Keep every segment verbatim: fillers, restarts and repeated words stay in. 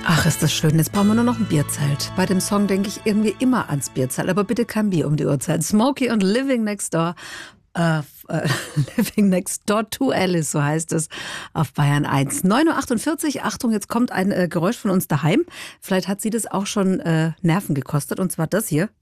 Ach, ist das schön. Jetzt brauchen wir nur noch ein Bierzelt. Bei dem Song denke ich irgendwie immer ans Bierzelt, aber bitte kein Bier um die Uhrzeit. Smokey und Living Next Door. Uh, uh, Living Next Door to Alice, so heißt es auf Bayern eins. neun Uhr achtundvierzig, Achtung, jetzt kommt ein äh, Geräusch von uns daheim. Vielleicht hat sie das auch schon äh, Nerven gekostet, und zwar das hier.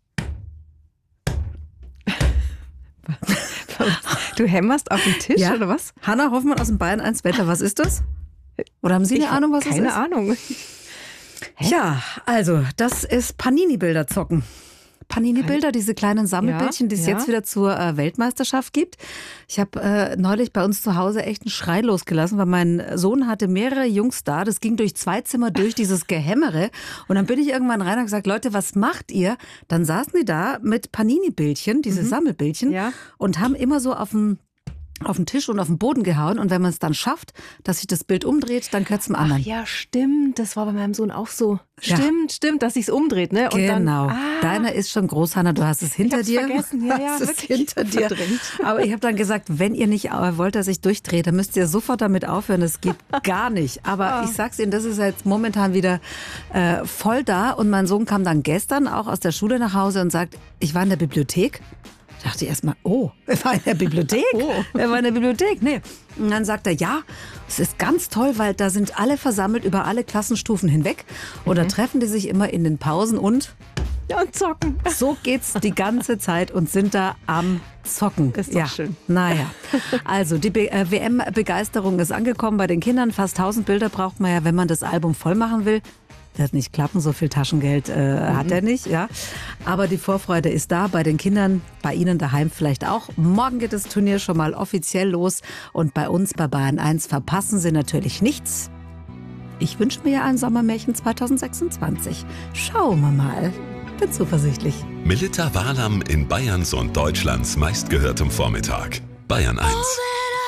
Du hämmerst auf den Tisch, ja? Oder was? Hanna Hoffmann aus dem Bayern eins Wetter, was ist das? Oder haben Sie eine ich Ahnung, was es ist? Keine Ahnung. Hä? Ja, also, das ist Panini-Bilder zocken. Panini-Bilder, diese kleinen Sammelbildchen, die es ja. jetzt wieder zur äh, Weltmeisterschaft gibt. Ich habe äh, neulich bei uns zu Hause echt einen Schrei losgelassen, weil mein Sohn hatte mehrere Jungs da. Das ging durch zwei Zimmer durch dieses Gehämmere. Und dann bin ich irgendwann rein und habe gesagt, Leute, was macht ihr? Dann saßen die da mit Panini-Bildchen, diese mhm. Sammelbildchen, ja. und haben immer so auf dem auf den Tisch und auf den Boden gehauen, und wenn man es dann schafft, dass sich das Bild umdreht, dann gehört es dem anderen. Ach ja, stimmt. Das war bei meinem Sohn auch so. Ja. Stimmt, stimmt, dass sich's umdreht, ne? Und genau. Dann, ah, Deiner ist schon groß, Hanna. Du hast es hinter ich dir. vergessen. Ja, ja, hast es wirklich hinter dir. verdrängt. Aber ich habe dann gesagt, wenn ihr nicht wollt, dass ich durchdrehe, dann müsst ihr sofort damit aufhören. Das geht gar nicht. Aber Oh. ich sag's Ihnen, das ist jetzt momentan wieder äh, voll da. Und mein Sohn kam dann gestern auch aus der Schule nach Hause und sagt, ich war in der Bibliothek. Da dachte ich erstmal, oh, er war in der Bibliothek. Oh. Er war in der Bibliothek, nee. Und dann sagt er, ja, es ist ganz toll, weil da sind alle versammelt über alle Klassenstufen hinweg. Und da treffen die sich immer in den Pausen und Ja, und zocken. so geht's die ganze Zeit und sind da am Zocken. Ist doch ja. schön. Naja, also die Be- äh, W M-Begeisterung ist angekommen bei den Kindern. Fast tausend Bilder braucht man ja, wenn man das Album voll machen will. Wird nicht klappen, so viel Taschengeld äh, mhm. hat er nicht, ja. Aber die Vorfreude ist da, bei den Kindern, bei Ihnen daheim vielleicht auch. Morgen geht das Turnier schon mal offiziell los, und bei uns bei Bayern eins verpassen Sie natürlich nichts. Ich wünsche mir ja ein Sommermärchen zwanzig sechsundzwanzig. Schauen wir mal. Bin zuversichtlich. Melita Walam in Bayerns und Deutschlands meistgehörtem Vormittag. Bayern eins.